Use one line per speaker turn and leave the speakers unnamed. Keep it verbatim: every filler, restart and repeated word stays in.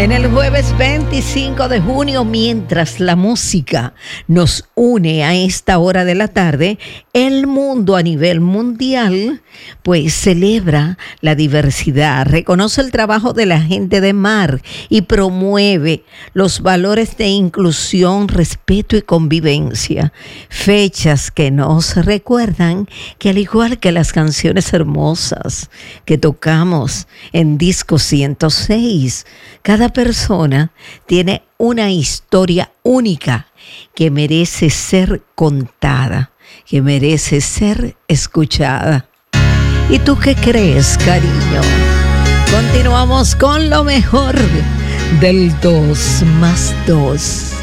En el jueves veinticinco de junio, mientras la música nos une a esta hora de la tarde, el mundo a nivel mundial pues celebra la diversidad, reconoce el trabajo de la gente de mar y promueve los valores de inclusión, respeto y convivencia. Fechas que nos recuerdan que, al igual que las canciones hermosas que tocamos en Disco ciento seis, cada persona tiene una historia única que merece ser contada, que merece ser escuchada. ¿Y tú qué crees, cariño? Continuamos con lo mejor del dos más dos.